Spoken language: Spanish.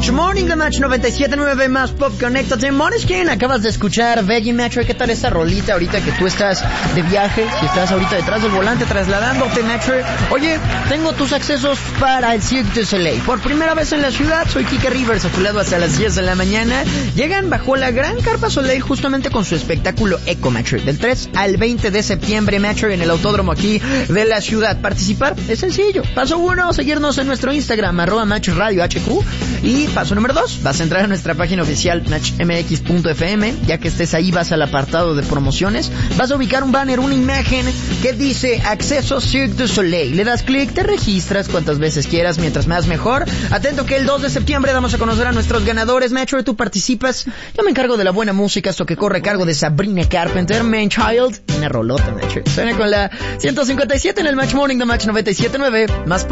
Match Morning, The Match 97.9 más Pop, conéctate. Måneskin, acabas de escuchar Begging Metro. ¿Qué tal esta rolita ahorita que tú estás de viaje? Si estás ahorita detrás del volante trasladándote, Metro. Oye, tengo tus accesos para el Cirque du Soleil. Por primera vez en la ciudad, soy Kike Rivers, a tu lado hasta las 10 de la mañana. Llegan bajo la gran carpa Soleil justamente con su espectáculo Eco, Metro. Del 3 al 20 de septiembre, Metro, en el autódromo aquí de la ciudad. Participar es sencillo. Paso 1, seguirnos en nuestro Instagram, @MatchRadioHQ. Y paso número 2, vas a entrar a nuestra página oficial matchmx.fm. Ya que estés ahí, vas al apartado de promociones, vas a ubicar un banner, una imagen que dice Acceso Cirque du Soleil. Le das clic, te registras cuantas veces quieras, mientras más mejor. Atento que el 2 de septiembre damos a conocer a nuestros ganadores. Metro, tú participas, yo me encargo de la buena música, esto que corre a cargo de Sabrina Carpenter, Man Child. Una rolota, Metro. Suena con la 157 en el Match Morning de Match 97.9 más